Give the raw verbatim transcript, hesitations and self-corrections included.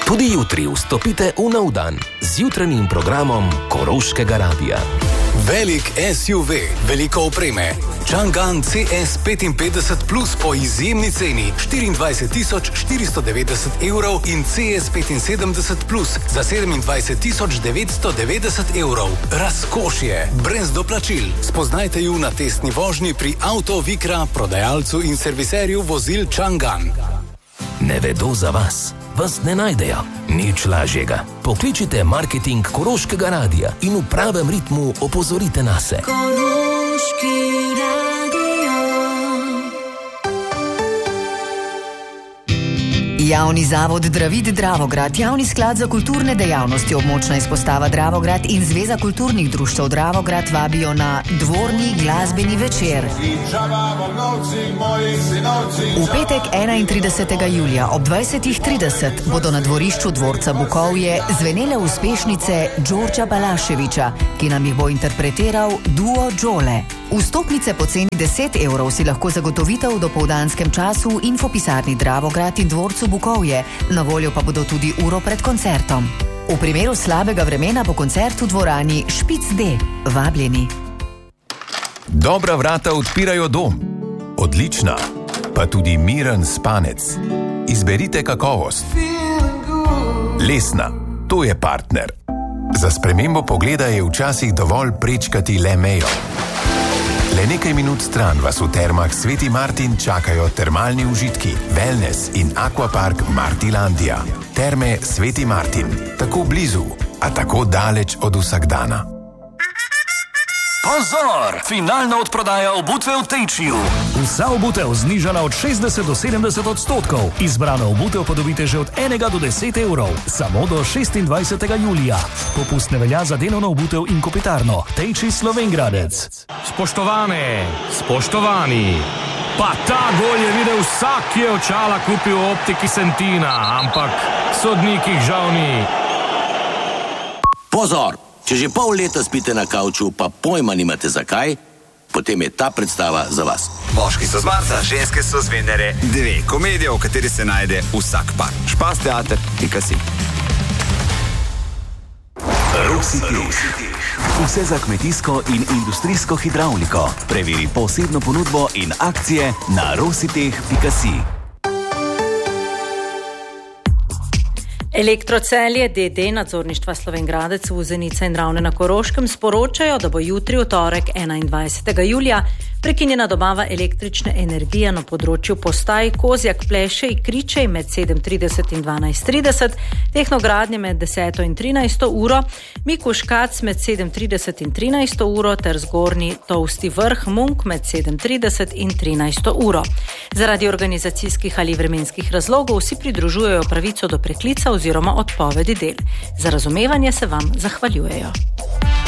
Tudi jutri vstopite v nov dan z jutranjim programom Koroškega radia. Velik S U V, veliko opreme. Chang'an C S petinpetdeset plus po izjemni ceni štiriindvajset tisoč štiristo devetdeset evrov in C S petinsedemdeset plus za sedemindvajset tisoč devetsto devetdeset evrov. Razkošje, brez doplačil. Spoznajte ju na testni vožnji pri Auto Vikra, prodajalcu in serviserju vozil Chang'an. Ne vedo za vas, vas ne najdejo. Nič lažjega. Pokličite marketing Koroškega radia in v pravem ritmu opozorite nase. Koroški radio. Javni zavod Dravid Dravograd, Javni sklad za kulturne dejavnosti, območna izpostava Dravograd in Zveza kulturnih društev Dravograd vabijo na dvorni glasbeni večer. V petek enaintridesetega julija ob dvajsetih trideset bodo na dvorišču dvorca Bukovje zvenele uspešnice Đorđa Balaševića, ki nam jih bo interpretiral duo Đole. Vstopnice po ceni deset evrov si lahko zagotovite v dopoldanskem času v infopisarni Dravograd in dvorcu Bukovje, na voljo pa bodo tudi uro pred koncertom. V primeru slabega vremena po koncertu v dvorani Špic D. Vabljeni. Dobra vrata odpirajo dom. Odlična, pa tudi miren spanec. Izberite kakovost. Lesna, to je partner. Za spremembo pogleda je včasih dovolj prečkati le mejo. Le nekaj minut stran vas v termah Sveti Martin čakajo termalni užitki, wellness in akvapark Martilandija. Terme Sveti Martin, tako blizu, a tako daleč od vsakdana. Pozor! Finalna odprodaja obutve v Tejčiju. Vsa obutev znižana od šestdeset do sedemdeset odstotkov. Izbrana obutev pa dobite že od enega do deset evrov. Samo do šestindvajsetega julija. Popust ne velja za delovno obutev in kopitarno. Tejči Slovengradec. Spoštovane, spoštovani. Pa ta gol je videl vsak, ki je očala kupil v optiki Sentina, ampak sodnikih žal ni. Pozor! Če že pol leta spite na kavču, pa pojma nimate zakaj, potem je ta predstava za vas. Moški so z Marsa, ženske so z Venere. Dve komedije, v kateri se najde vsak par. Špas teater, pika si. Rositih. Vse za kmetijsko in industrijsko hidravliko. Preveri posebno ponudbo in akcije na rositih pika si. Elektrocelje D D nadzorništva Slovengradec, Vuzenica in Ravne na Koroškem sporočajo, da bo jutri v torek enaindvajsetega julija prekinjena dobava električne energije na področju postaj Kozjak, Plešej, Kričej med sedem trideset in dvanajst trideset, Tehnogradnje med deseto in trinajsto uro, Mikuškac med sedem trideset in trinajsto uro ter Zgornji Tovsti Vrh Munk med sedem trideset in trinajsto uro. Zaradi organizacijskih ali vremenskih razlogov vsi pridružujejo pravico do preklica oziroma odpovedi del. Za razumevanje se vam zahvaljujejo.